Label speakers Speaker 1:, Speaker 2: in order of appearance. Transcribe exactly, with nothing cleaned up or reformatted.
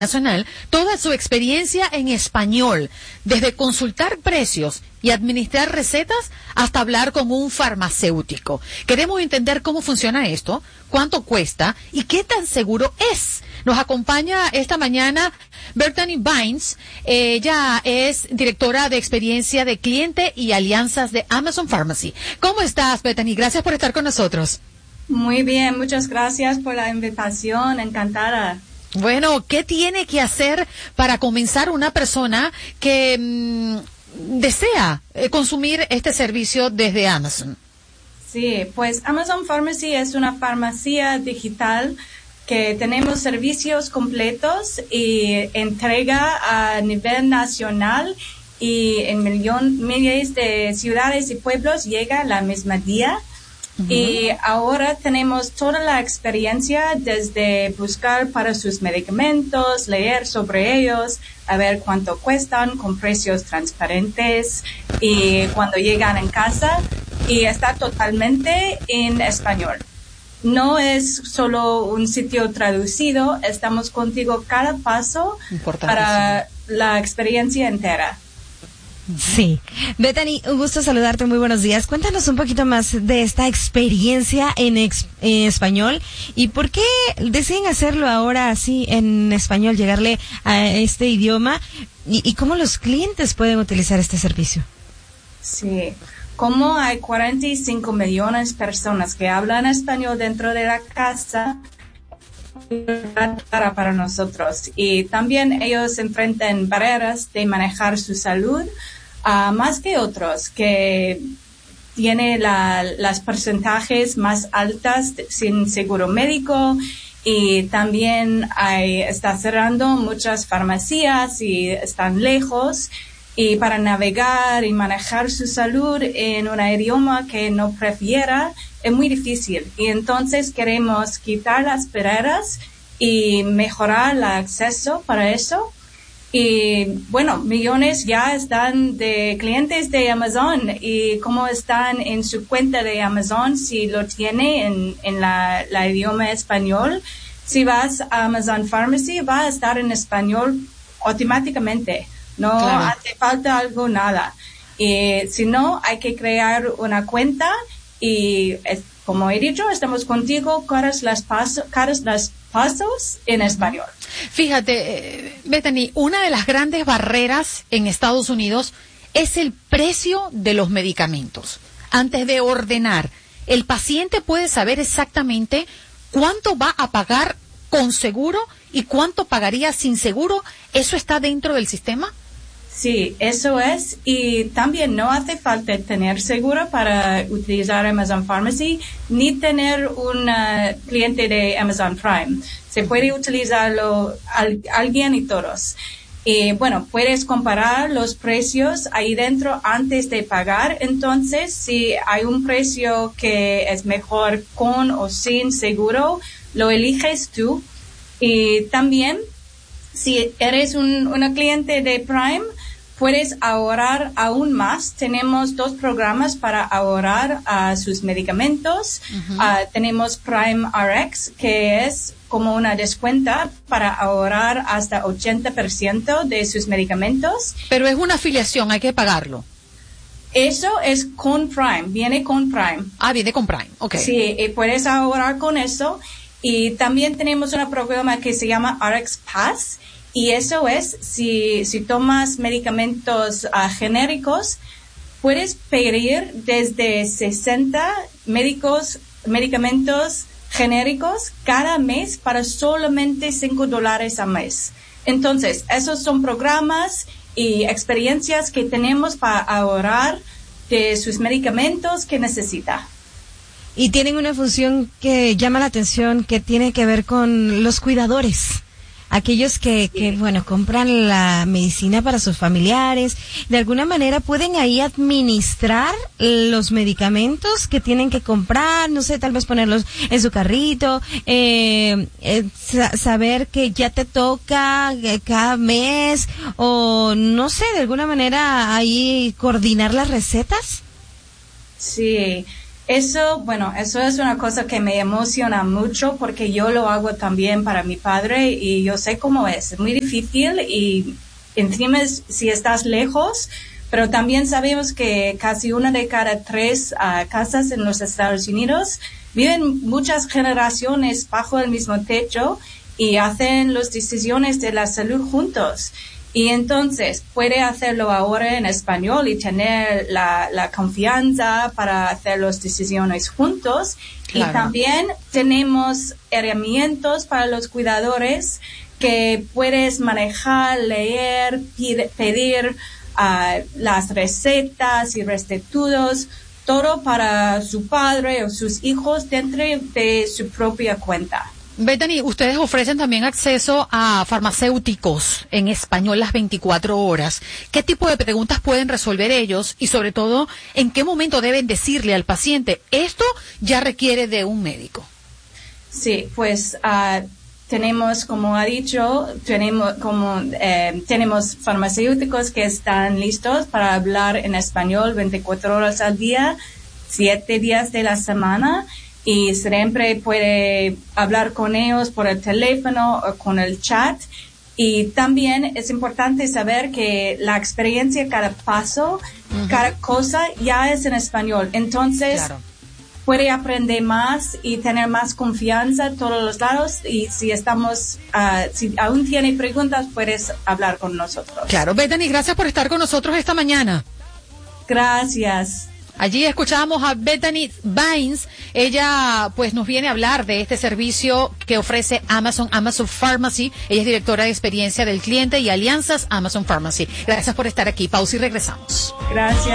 Speaker 1: Nacional toda su experiencia en español, desde consultar precios y administrar recetas hasta hablar con un farmacéutico. Queremos entender cómo funciona esto, cuánto cuesta y qué tan seguro es. Nos acompaña esta mañana Bethany Bynes. Ella es directora de experiencia de cliente y alianzas de Amazon Pharmacy. ¿Cómo estás, Bethany? Gracias por estar con nosotros.
Speaker 2: Muy bien, muchas gracias por la invitación, encantada.
Speaker 1: Bueno, ¿qué tiene que hacer para comenzar una persona que mmm, desea eh, consumir este servicio desde Amazon?
Speaker 2: Sí, pues Amazon Pharmacy es una farmacia digital que tenemos servicios completos y entrega a nivel nacional y en millón, miles de ciudades y pueblos llega la misma día. Uh-huh. Y ahora tenemos toda la experiencia desde buscar para sus medicamentos, leer sobre ellos, a ver cuánto cuestan con precios transparentes y cuando llegan en casa, y está totalmente en español. No es solo un sitio traducido, estamos contigo cada paso para la experiencia entera.
Speaker 3: Sí. Bethany, un gusto saludarte, muy buenos días. Cuéntanos un poquito más de esta experiencia en, ex, en español y por qué deciden hacerlo ahora así en español, llegarle a este idioma y, y cómo los clientes pueden utilizar este servicio.
Speaker 2: Sí. Como hay cuarenta y cinco millones de personas que hablan español dentro de la casa, para, para nosotros, y también ellos enfrentan barreras de manejar su salud uh, más que otros que tienen la, las porcentajes más altas de, sin seguro médico, y también hay, está cerrando muchas farmacias y están lejos, y para navegar y manejar su salud en un idioma que no prefiera es muy difícil, y entonces queremos quitar las barreras y mejorar el acceso para eso. Y bueno, millones ya están de clientes de Amazon, y como están en su cuenta de Amazon, si lo tiene en, en la, la idioma español, si vas a Amazon Pharmacy va a estar en español automáticamente. No claro. Hace falta algo, nada. Y si no, hay que crear una cuenta y, como he dicho, estamos contigo cada las pasos, cada las pasos en español.
Speaker 1: Fíjate, Bethany, una de las grandes barreras en Estados Unidos es el precio de los medicamentos. Antes de ordenar, el paciente puede saber exactamente cuánto va a pagar con seguro y cuánto pagaría sin seguro. ¿Eso está dentro del sistema?
Speaker 2: Sí, eso es, y también no hace falta tener seguro para utilizar Amazon Pharmacy, ni tener un uh, cliente de Amazon Prime. Se puede utilizarlo al, alguien y todos. Y bueno, puedes comparar los precios ahí dentro antes de pagar. Entonces, si hay un precio que es mejor con o sin seguro, lo eliges tú. Y también, si eres un, una cliente de Prime, puedes ahorrar aún más. Tenemos dos programas para ahorrar uh, sus medicamentos. Uh-huh. Uh, tenemos Prime R X, que es como una descuenta para ahorrar hasta ochenta por ciento de sus medicamentos.
Speaker 1: Pero es una afiliación, hay que pagarlo.
Speaker 2: Eso es con Prime, viene con Prime.
Speaker 1: Ah, viene con Prime, ok.
Speaker 2: Sí, y puedes ahorrar con eso. Y también tenemos un programa que se llama R X Pass. Y eso es, si, si tomas medicamentos uh, genéricos, puedes pedir desde sesenta médicos, medicamentos genéricos cada mes para solamente cinco dólares al mes. Entonces, esos son programas y experiencias que tenemos para ahorrar de sus medicamentos que necesita.
Speaker 3: Y tienen una función que llama la atención, que tiene que ver con los cuidadores. Aquellos que, que, bueno, compran la medicina para sus familiares, de alguna manera pueden ahí administrar los medicamentos que tienen que comprar, no sé, tal vez ponerlos en su carrito, eh, eh, sa- saber que ya te toca eh, cada mes, o no sé, de alguna manera ahí coordinar las recetas.
Speaker 2: Sí. Eso, bueno, eso es una cosa que me emociona mucho porque yo lo hago también para mi padre y yo sé cómo es. Es muy difícil y encima si estás lejos, pero también sabemos que casi una de cada tres uh, casas en los Estados Unidos viven muchas generaciones bajo el mismo techo y hacen las decisiones de la salud juntos. Y entonces puede hacerlo ahora en español y tener la, la confianza para hacer las decisiones juntos. Claro. Y también tenemos herramientas para los cuidadores que puedes manejar, leer, pedir, pedir uh, las recetas y recetados, todo para su padre o sus hijos dentro de su propia cuenta.
Speaker 1: Bethany, ustedes ofrecen también acceso a farmacéuticos en español las veinticuatro horas. ¿Qué tipo de preguntas pueden resolver ellos? Y sobre todo, ¿en qué momento deben decirle al paciente, esto ya requiere de un médico?
Speaker 2: Sí, pues uh, tenemos, como ha dicho, tenemos, como, eh, tenemos farmacéuticos que están listos para hablar en español veinticuatro horas al día, siete días de la semana. Y siempre puede hablar con ellos por el teléfono o con el chat. Y también es importante saber que la experiencia, cada paso, uh-huh. cada cosa ya es en español. Entonces, claro. puede aprender más y tener más confianza a todos los lados. Y si estamos, uh, si aún tiene preguntas, puedes hablar con nosotros.
Speaker 1: Claro, Bethany, gracias por estar con nosotros esta mañana.
Speaker 2: Gracias.
Speaker 1: Allí escuchábamos a Bethany Baines. Ella pues nos viene a hablar de este servicio que ofrece Amazon, Amazon Pharmacy. Ella es directora de experiencia del cliente y alianzas Amazon Pharmacy. Gracias por estar aquí. Pausa y regresamos.
Speaker 2: Gracias.